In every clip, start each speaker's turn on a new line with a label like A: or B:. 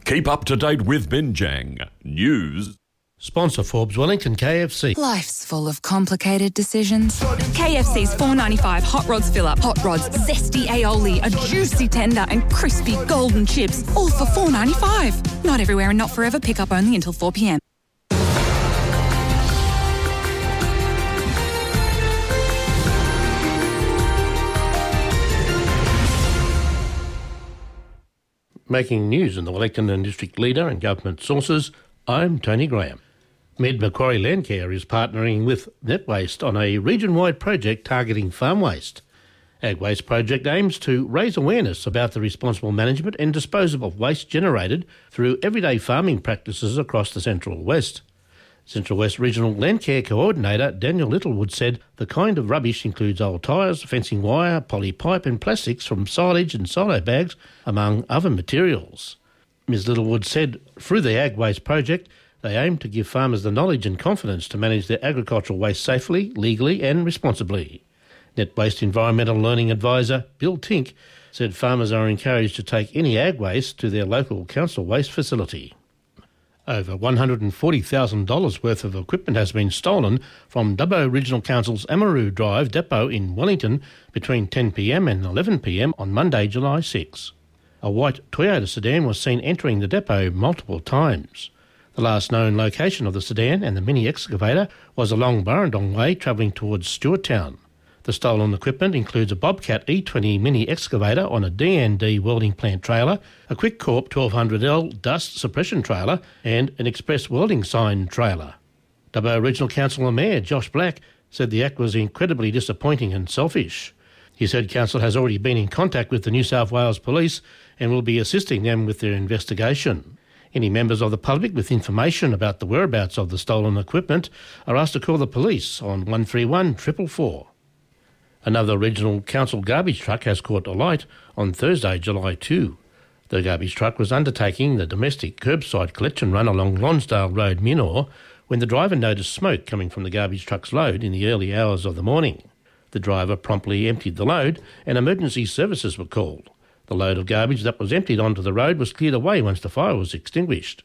A: Keep up to date with Binjang News.
B: Sponsor Forbes Wellington KFC.
C: Life's full of complicated decisions.
D: KFC's $4.95 Hot Rods Fill-Up. Hot Rods, zesty aioli, a juicy tender and crispy golden chips, all for $4.95. Not everywhere and not forever. Pick up only until 4 p.m.
B: Making news in the Wellington and District Leader and government sources, I'm Tony Graham. Med Macquarie Landcare is partnering with NetWaste on a region-wide project targeting farm waste. Ag Waste Project aims to raise awareness about the responsible management and disposal of waste generated through everyday farming practices across the Central West. Central West Regional Landcare Coordinator Daniel Littlewood said the kind of rubbish includes old tyres, fencing wire, poly pipe and plastics from silage and silo bags, among other materials. Ms Littlewood said through the Ag Waste Project, they aim to give farmers the knowledge and confidence to manage their agricultural waste safely, legally and responsibly. NetWaste Environmental Learning Advisor Bill Tink said farmers are encouraged to take any ag waste to their local council waste facility. Over $140,000 worth of equipment has been stolen from Dubbo Regional Council's Amaroo Drive depot in Wellington between 10 p.m. and 11 p.m. on Monday, July 6. A white Toyota sedan was seen entering the depot multiple times. The last known location of the sedan and the mini excavator was along Burrendong Way travelling towards Stewarttown. The stolen equipment includes a Bobcat E20 mini excavator on a D&D welding plant trailer, a Quick Corp 1200L dust suppression trailer and an express welding sign trailer. Dubbo Regional Councillor Mayor Josh Black said the act was incredibly disappointing and selfish. He said council has already been in contact with the New South Wales Police and will be assisting them with their investigation. Any members of the public with information about the whereabouts of the stolen equipment are asked to call the police on 131 444. Another regional council garbage truck has caught alight on Thursday, July 2. The garbage truck was undertaking the domestic curbside collection run along Lonsdale Road, Minor, when the driver noticed smoke coming from the garbage truck's load in the early hours of the morning. The driver promptly emptied the load and emergency services were called. The load of garbage that was emptied onto the road was cleared away once the fire was extinguished.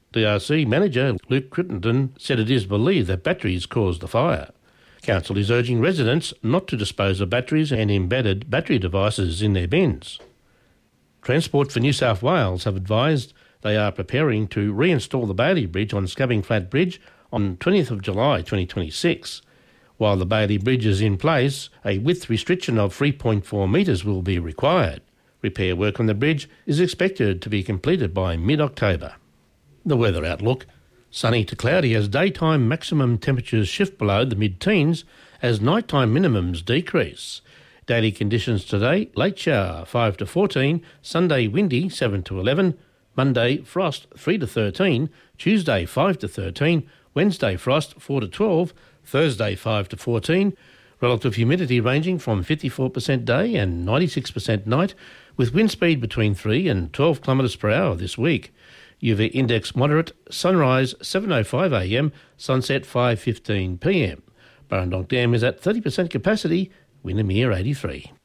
B: DRC manager Luke Crittenden said it is believed that batteries caused the fire. Council is urging residents not to dispose of batteries and embedded battery devices in their bins. Transport for New South Wales have advised they are preparing to reinstall the Bailey Bridge on Scubbing Flat Bridge on 20th of July 2026. While the Bailey Bridge is in place, a width restriction of 3.4 metres will be required. Repair work on the bridge is expected to be completed by mid-October. The weather outlook: sunny to cloudy as daytime maximum temperatures shift below the mid-teens as nighttime minimums decrease. Daily conditions today: late shower 5 to 14, Sunday windy 7 to 11, Monday frost 3 to 13, Tuesday 5 to 13, Wednesday frost 4 to 12, Thursday 5 to 14, relative humidity ranging from 54% day and 96% night, with wind speed between 3 and 12 kilometres per hour this week. UV index moderate, sunrise 7:05am, sunset 5:15pm. Burrendong Dam is at 30% capacity, Windermere 83.